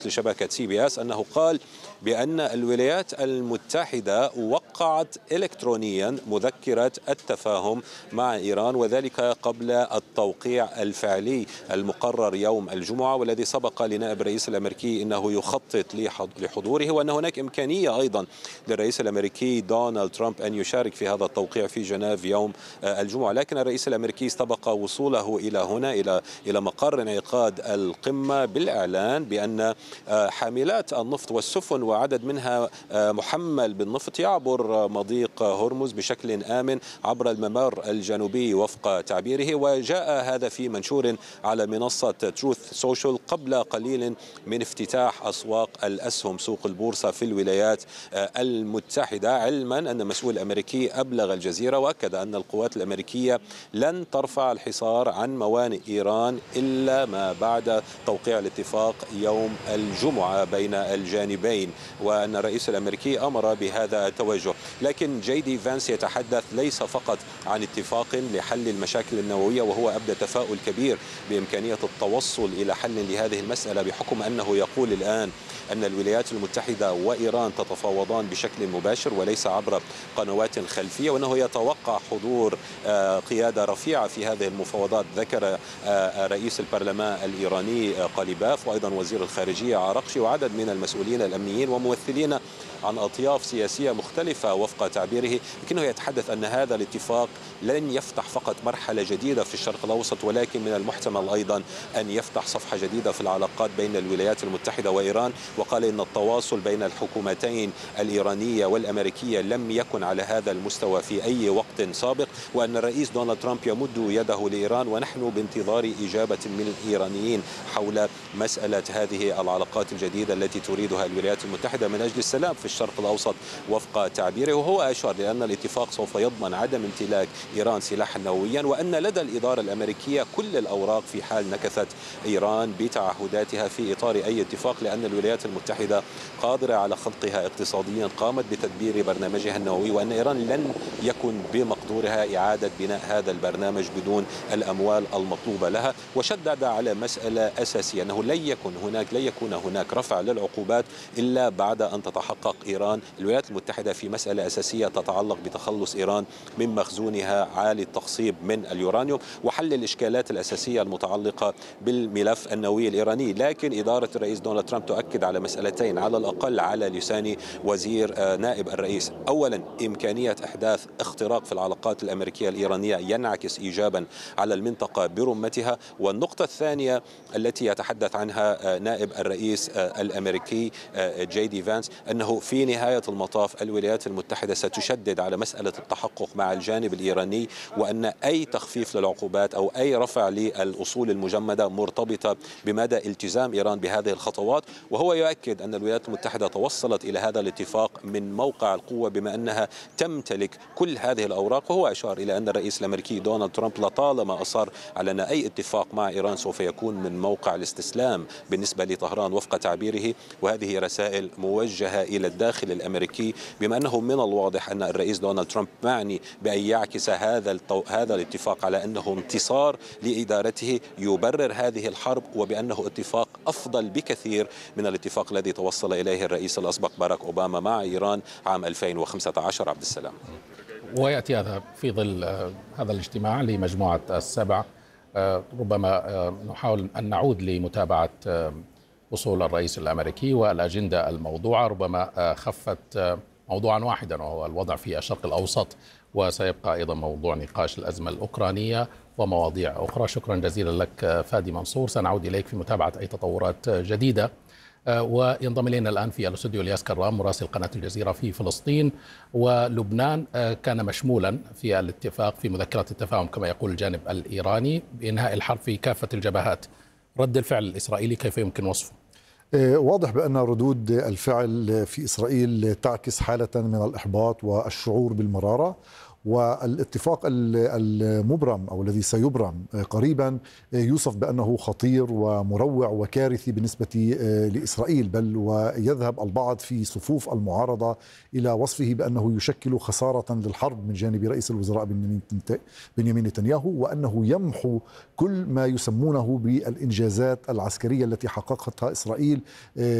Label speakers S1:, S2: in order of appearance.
S1: لشبكة CBS أنه قال بأن الولايات المتحدة وقعت إلكترونيا مذكرة التفاهم مع إيران، وذلك قبل التوقيع الفعلي المقرر يوم الجمعة، والذي سبق لنائب الرئيس الأمريكي أنه يخطط لحضوره، وأن هناك إمكانية أيضا للرئيس الأمريكي دونالد ترامب أن يشارك في هذا التوقيع في جنيف يوم الجمعة. لكن الرئيس الأمريكي استبق وصوله إلى هنا إلى مقر انعقاد القمة بالإعلان بأن حاملات النفط والسفن وعدد منها محمل بالنفط يعبر مضيق هرمز بشكل آمن عبر الممر الجنوبي وفق تعبيره. وجاء هذا في منشور على منصة تروث سوشيال قبل قليل من افتتاح أسواق الأسهم سوق البورصة في الولايات المتحدة، علما أن مسؤول أمريكي أبلغ الجزيرة وأكد أن القوات الأمريكية لن ترفع الحصار عن موانئ إيران إلا ما بعد توقيع الاتفاق يوم الجمعة بين الجانبين، وأن الرئيس الأمريكي أمر بهذا التوجه. لكن جي دي فانس يتحدث ليس فقط عن اتفاق لحل المشاكل النووية، وهو أبدى تفاؤل كبير بإمكانية التوصل إلى حل لهذه المسألة، بحكم أنه يقول الآن أن الولايات المتحدة وإيران تتفاوضان بشكل مباشر وليس عبر قنوات خلفية، وأنه يتوقع حضور قيادة رفيعة في هذه المفاوضات. ذكر رئيس البرلمان الإيراني قليباف وأيضا وزير الخارجية عرقشي وعدد من المسؤولين الأمنيين وممثلين عن أطياف سياسية مختلفة وفق تعبيره، لكنه يتحدث أن هذا الاتفاق لن يفتح فقط مرحلة جديدة في الشرق الأوسط، ولكن من المحتمل أيضا أن يفتح صفحة جديدة في العلاقات بين الولايات المتحدة وإيران. وقال إن التواصل بين الحكومتين الإيرانية والأمريكية لم يكن على هذا المستوى في أي وقت سابق، وأن الرئيس دونالد ترامب يمد يده لإيران، ونحن بانتظار إجابة من الإيرانيين حول مسألة هذه العلاقات الجديدة التي تريدها الولايات المتحدة من أجل السلام في الشرق الأوسط وفق تعبيره. وهو أشار لأن الاتفاق سوف يضمن عدم امتلاك إيران سلاحا نوويا، وأن لدى الإدارة الأمريكية كل الأوراق في حال نكثت إيران بتعهداتها في إطار أي اتفاق، لأن الولايات المتحدة قادرة على خلقها اقتصاديا، قامت بتدبير برنامجها النووي، وأن إيران لن يكن بمقدورها إعادة بناء هذا البرنامج بدون الأموال المطلوبة لها. وشدد على مسألة أساسية أنه لن يكون هناك رفع للعقوبات إلا بعد أن تتحقق إيران الولايات المتحدة في مسألة أساسية تتعلق بتخلص إيران من مخزونها عالي التخصيب من اليورانيوم وحل الإشكالات الأساسية المتعلقة بالملف النووي الإيراني. لكن إدارة الرئيس دونالد ترامب تؤكد على مسألتين على الأقل على لسان نائب الرئيس. أولا، إمكانية إحداث اختراق في العلاقات الأمريكية الإيرانية ينعكس إيجابا على المنطقة برمتها. والنقطة الثانية التي يتحدث عنها نائب الرئيس الأمريكي جي دي فانس أنه في نهاية المطاف الولايات المتحدة ستشدد على مسألة التحقق مع الجانب الإيراني، وأن أي تخفيف للعقوبات أو أي رفع للأصول المجمدة مرتبطة بمدى التزام إيران بهذه الخطوات. وهو يؤكد أن الولايات المتحدة توصلت إلى هذا الاتفاق من موقع القوة بما أنها تمتلك كل هذه الأوراق. وهو أشار إلى أن الرئيس الأمريكي دونالد ترامب لطالما أصر على أن أي اتفاق مع إيران سوف يكون من موقع الاستسلام بالنسبة لطهران وفق تعبيره. وهذه رسائل موجهة إلى الداخل الأمريكي، بما أنه من الواضح أن الرئيس دونالد ترامب معني بأن يعكس هذا الاتفاق على أنه انتصار لإدارته يبرر هذه الحرب، وبأنه اتفاق أفضل بكثير من الاتفاق الذي توصل إليه الرئيس الأسبق باراك أوباما مع إيران عام 2015. عبد السلام.
S2: ويأتي هذا في ظل هذا الاجتماع لمجموعة السبع. ربما نحاول أن نعود لمتابعة وصول الرئيس الأمريكي والأجندة الموضوعة. ربما خفت موضوعا واحدا وهو الوضع في الشرق الأوسط، وسيبقى أيضا موضوع نقاش الأزمة الأوكرانية ومواضيع أخرى. شكرا جزيلا لك فادي منصور، سنعود إليك في متابعة أي تطورات جديدة. وينضم إلينا الآن في الاستوديو الياس كرام مراسل قناة الجزيرة في فلسطين ولبنان. كان مشمولا في الاتفاق في مذكرة التفاهم كما يقول الجانب الإيراني بإنهاء الحرب في كافة الجبهات. رد الفعل الإسرائيلي كيف يمكن وصفه؟
S3: واضح بأن ردود الفعل في إسرائيل تعكس حالة من الإحباط والشعور بالمرارة، والاتفاق المبرم أو الذي سيبرم قريبا يوصف بأنه خطير ومروع وكارثي بالنسبة لإسرائيل، بل ويذهب البعض في صفوف المعارضة إلى وصفه بأنه يشكل خسارة للحرب من جانب رئيس الوزراء بنيامين نتنياهو، وأنه يمحو كل ما يسمونه بالإنجازات العسكرية التي حققتها إسرائيل